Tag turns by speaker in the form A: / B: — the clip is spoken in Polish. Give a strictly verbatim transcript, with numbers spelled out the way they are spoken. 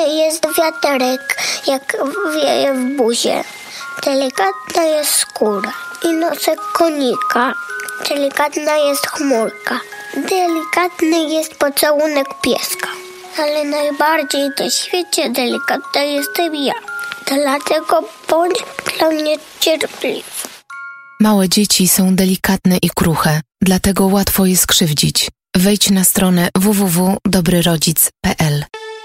A: jest wiaterek, jak wieje w buzie. Delikatna jest skóra i nosek konika. Delikatna jest chmurka. Delikatny jest pocałunek pieska. Ale najbardziej na świecie delikatna jestem ja. Dlatego bądź dla mnie cierpliwy.
B: Małe dzieci są delikatne i kruche, dlatego łatwo je skrzywdzić. Wejdź na stronę w w w kropka dobry rodzic kropka p l.